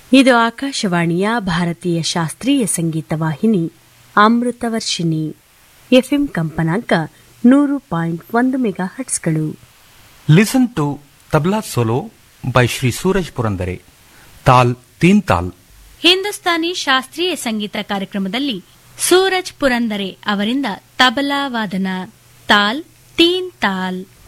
ಇದು ಆಕಾಶವಾಣಿಯ ಭಾರತೀಯ ಶಾಸ್ತ್ರೀಯ ಸಂಗೀತ ವಾಹಿನಿ ಅಮೃತವರ್ಷಿಣಿ ಎಫ್ಎಂ ಕಂಪನಾಂಕ 100.1 ಮೆಗಾಹರ್ಟ್ಸ್ಗಳು. Listen to tabla solo by Shri Suraj Purandare. ತಾಲ್ ತೀನ್ ತಾಲ್. ಹಿಂದೂಸ್ತಾನಿ ಶಾಸ್ತ್ರೀಯ ಸಂಗೀತ ಕಾರ್ಯಕ್ರಮದಲ್ಲಿ ಸೂರಜ್ ಪುರಂದರೆ ಅವರಿಂದ ತಬಲಾ ವಾದನ ತಾಲ್ ತೀನ್ ತಾಲ್.